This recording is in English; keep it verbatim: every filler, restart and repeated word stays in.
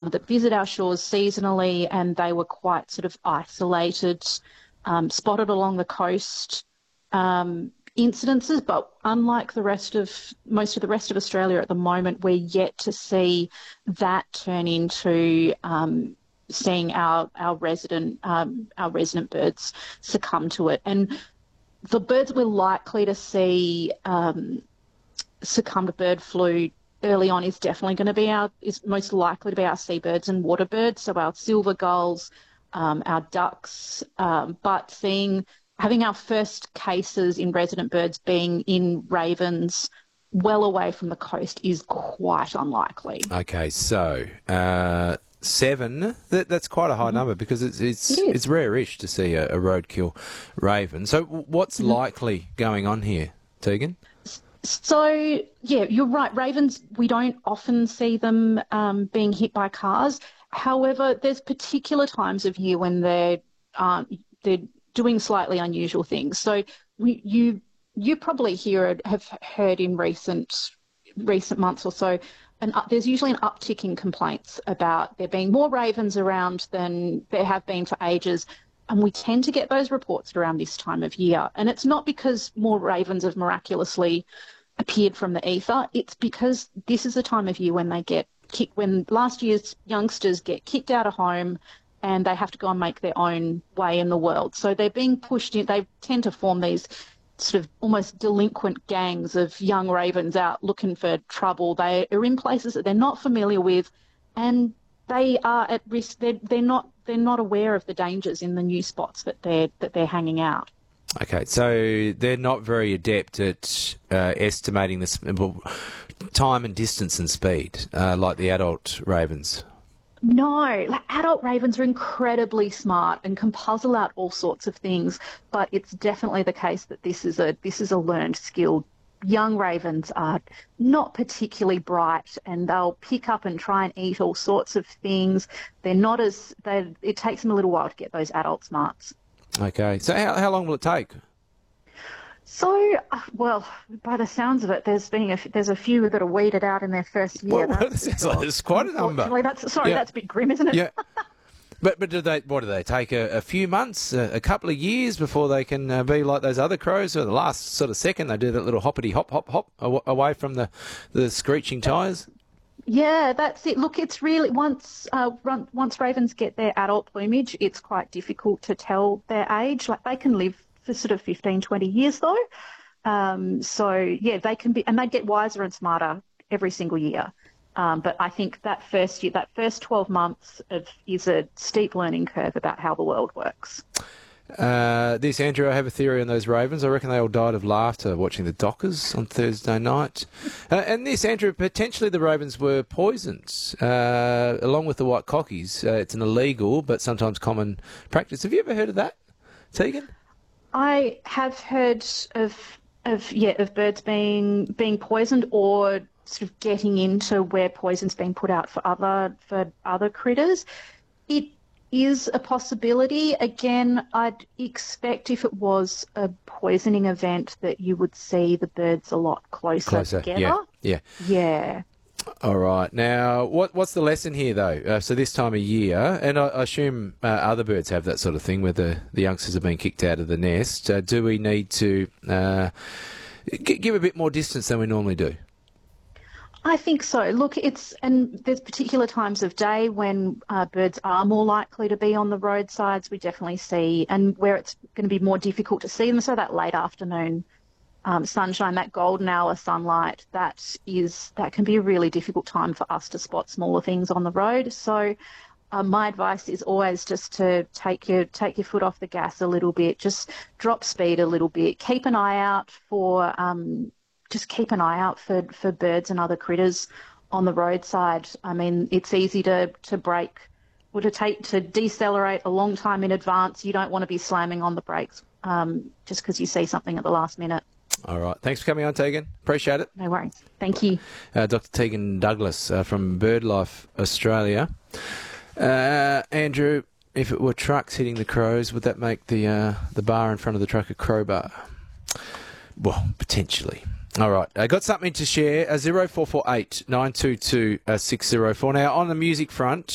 that visit our shores seasonally, and they were quite sort of isolated, um, spotted along the coast um, incidences. But unlike the rest of most of the rest of Australia at the moment, we're yet to see that turn into um, seeing our our resident um, our resident birds succumb to it. And the birds we're likely to see um, succumb to bird flu early on is definitely going to be our, is most likely to be our seabirds and water birds, so our silver gulls, um, our ducks, um, but seeing, having our first cases in resident birds being in ravens well away from the coast is quite unlikely. Okay, so uh, seven, that, that's quite a high mm-hmm. number because it's it's, it it's rare-ish to see a, a roadkill raven. So what's mm-hmm. likely going on here, Tegan? So, yeah, you're right. Ravens, we don't often see them um, being hit by cars. However, there's particular times of year when they're um, they're doing slightly unusual things. So we, you you probably hear have heard in recent recent months or so, and uh, there's usually an uptick in complaints about there being more ravens around than there have been for ages. And we tend to get those reports around this time of year. And it's not because more ravens have miraculously appeared from the ether. It's because this is the time of year when they get kicked, when last year's youngsters get kicked out of home and they have to go and make their own way in the world. So they're being pushed in. They tend to form these sort of almost delinquent gangs of young ravens out looking for trouble. They are in places that they're not familiar with, and they are at risk. They're, they're not they're not aware of the dangers in the new spots that they're that they're hanging out. Okay, so they're not very adept at uh, estimating the time and distance and speed uh, like the adult ravens. No, like adult ravens are incredibly smart and can puzzle out all sorts of things, but it's definitely the case that this is a this is a learned skill. Young ravens are not particularly bright, and they'll pick up and try and eat all sorts of things. They're not as they. It takes them a little while to get those adult smarts. Okay, so how how long will it take? So, uh, well, by the sounds of it, there's been a, there's a few that are weeded out in their first year. Well, that sounds like there's quite a number. That's, sorry, yeah. that's a bit grim, isn't it? Yeah. But but do they what do they take a, a few months, a, a couple of years before they can uh, be like those other crows? Or the last sort of second they do that little hoppity hop hop hop aw- away from the, the screeching tyres? Yeah, that's it. Look, it's really once uh, run, once ravens get their adult plumage, it's quite difficult to tell their age. Like they can live for sort of fifteen, twenty years though. Um, so yeah, they can be, and they get wiser and smarter every single year. Um, but I think that first year, that first twelve months of, is a steep learning curve about how the world works. Uh, this, Andrew, I have a theory on those ravens. I reckon they all died of laughter watching the Dockers on Thursday night. Uh, and this, Andrew, potentially the ravens were poisoned, uh, along with the white cockies. Uh, it's an illegal but sometimes common practice. Have you ever heard of that, Tegan? I have heard of of yeah of birds being being poisoned or sort of getting into where poison's being put out for other for other critters. It is a possibility. Again, I'd expect if it was a poisoning event that you would see the birds a lot closer, closer together. Yeah, yeah. Yeah. All right. Now, what what's the lesson here, though? Uh, so this time of year, and I, I assume uh, other birds have that sort of thing where the, the youngsters are being kicked out of the nest. Uh, do we need to uh, g- give a bit more distance than we normally do? I think so. Look, it's and there's particular times of day when uh, birds are more likely to be on the roadsides. We definitely see, and where it's going to be more difficult to see them. So that late afternoon um, sunshine, that golden hour sunlight, that is that can be a really difficult time for us to spot smaller things on the road. So uh, my advice is always just to take your take your foot off the gas a little bit, just drop speed a little bit, keep an eye out for. Um, Just keep an eye out for, for birds and other critters on the roadside. I mean, it's easy to, to brake or to take to decelerate a long time in advance. You don't want to be slamming on the brakes um, just because you see something at the last minute. All right. Thanks for coming on, Tegan. Appreciate it. No worries. Thank you. Uh, Doctor Tegan Douglas uh, from BirdLife Australia. Uh, Andrew, if it were trucks hitting the crows, would that make the uh, the bar in front of the truck a crow bar? Well, potentially. All right. I got something to share. Uh, zero four four eight nine two two six zero four. Now, on the music front,